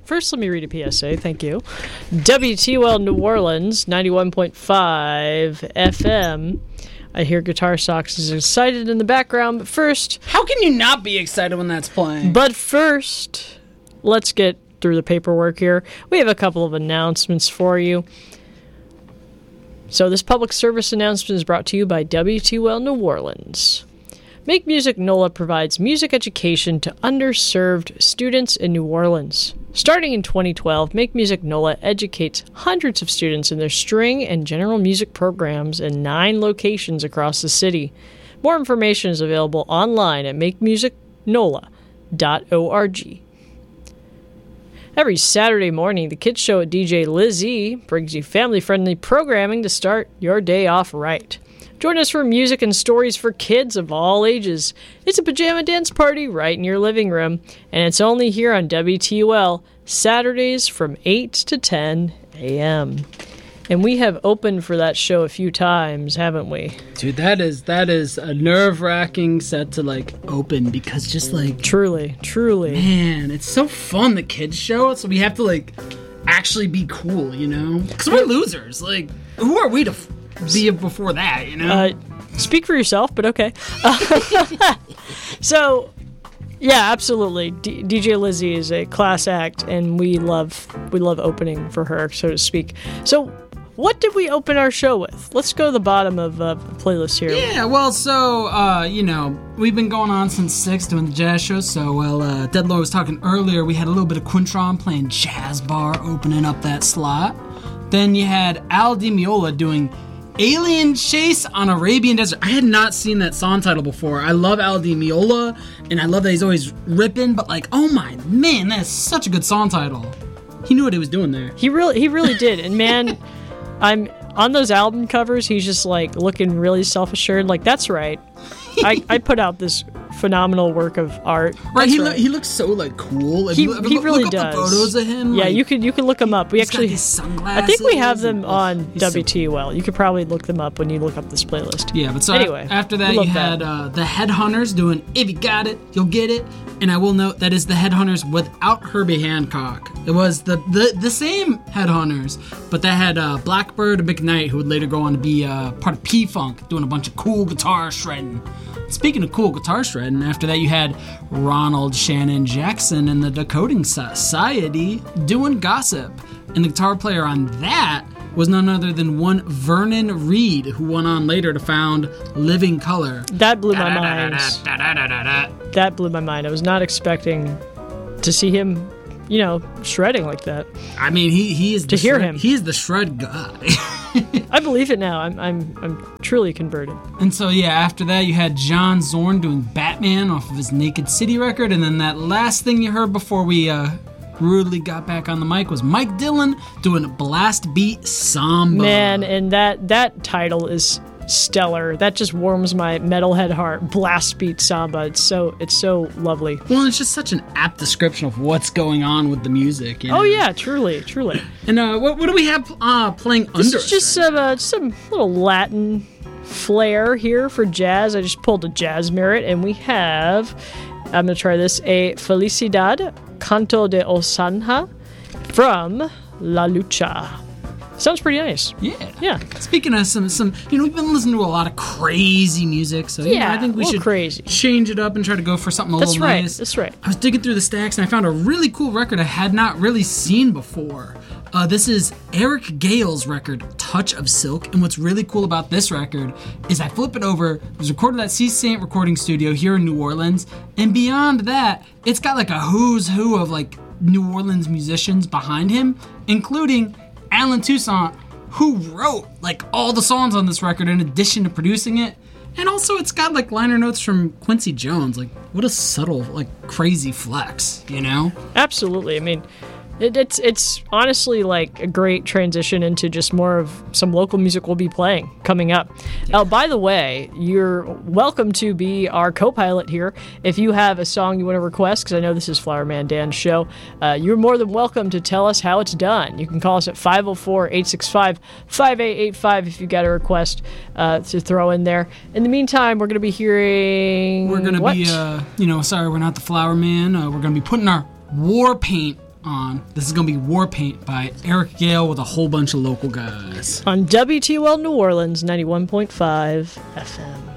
first let me read a PSA. Thank you. WTOL New Orleans, 91.5 FM. I hear Guitar Socks is excited in the background, but first... How can you not be excited when that's playing? But first, let's get through the paperwork here. We have a couple of announcements for you. So this public service announcement is brought to you by WTOL New Orleans. Make Music NOLA provides music education to underserved students in New Orleans. Starting in 2012, Make Music NOLA educates hundreds of students in their string and general music programs in 9 locations across the city. More information is available online at makemusicnola.org. Every Saturday morning, the Kids Show at DJ Lizzie brings you family-friendly programming to start your day off right. Join us for music and stories for kids of all ages. It's a pajama dance party right in your living room, and it's only here on WTOL, Saturdays from 8 to 10 a.m. And we have opened for that show a few times, haven't we? Dude, that is a nerve-wracking set to, like, open, because just, like... Truly. Man, it's so fun, the Kids Show, so we have to, like, actually be cool, you know? Because we're losers. Like, who are we to... be before that, you know? Speak for yourself, but okay. So, yeah, absolutely. DJ Lizzie is a class act, and we love opening for her, so to speak. So, what did we open our show with? Let's go to the bottom of the playlist here. Yeah, well, so, you know, we've been going on since 6 doing the jazz show, so, well, Deadlaw was talking earlier, we had a little bit of Quintron playing Jazz Bar, opening up that slot. Then you had Al Di Meola doing Alien Chase on Arabian Desert. I had not seen that song title before. I love Al Di Meola, and I love that he's always ripping, but like, oh my man, that is such a good song title. He knew what he was doing there. He really did. And man, I'm on those album covers, he's just like looking really self-assured. Like, that's right. I put out this phenomenal work of art. Right, he looks so like cool. He really look does. Up the photos of him. Yeah, like, you can look him up. We he's actually, got his sunglasses. I think we have them on so WTOL. You could probably look them up when you look up this playlist. Yeah, but so anyway, after that you had the Headhunters doing If You Got It, You'll Get It. And I will note that is the Headhunters without Herbie Hancock. It was the same Headhunters, but that had Blackbird and McKnight, who would later go on to be part of P-Funk, doing a bunch of cool guitar shredding. Speaking of cool guitar shredding, after that you had Ronald Shannon Jackson and the Decoding Society doing Gossip. And the guitar player on that was none other than one Vernon Reid, who went on later to found Living Colour. That blew my mind. That blew my mind. I was not expecting to see him, you know, shredding like that. I mean, he is to hear him. He is the shred guy. I believe it now. I'm truly converted. And so yeah, after that you had John Zorn doing Batman off of his Naked City record, and then that last thing you heard before we rudely got back on the mic was Mike Dillon doing Blast Beat Samba. Man, and that title is stellar. That just warms my metalhead heart. Blast Beat Samba. It's so lovely. Well, it's just such an apt description of what's going on with the music. You know? Oh yeah, truly. And what do we have playing under us? This is just some little Latin flair here for jazz. I just pulled a jazz merit, and we have, I'm gonna try this, a Felicidad Canto de Osanja from La Lucha. Sounds pretty nice. Yeah. Speaking of some, you know, we've been listening to a lot of crazy music, so yeah, I think we should change it up and try to go for something a little nice. That's right. I was digging through the stacks and I found a really cool record I had not really seen before. This is Eric Gale's record, Touch of Silk, and what's really cool about this record is I flip it over, it was recorded at C. Saint Recording Studio here in New Orleans, and beyond that, it's got like a who's who of like New Orleans musicians behind him, including Alan Toussaint, who wrote like all the songs on this record in addition to producing it. And also it's got like liner notes from Quincy Jones. Like, what a subtle, like, crazy flex, you know? Absolutely. I mean, it's honestly like a great transition into just more of some local music we'll be playing coming up. Yeah. By the way, you're welcome to be our co-pilot here. If you have a song you want to request, because I know this is Flower Man Dan's show, you're more than welcome to tell us how it's done. You can call us at 504-865-5885 if you got a request to throw in there. In the meantime, we're going to be hearing... We're going to be, sorry, we're not the Flower Man. We're going to be putting our war paint on. This is going to be War Paint by Eric Gale with a whole bunch of local guys. On WTOL New Orleans 91.5 FM.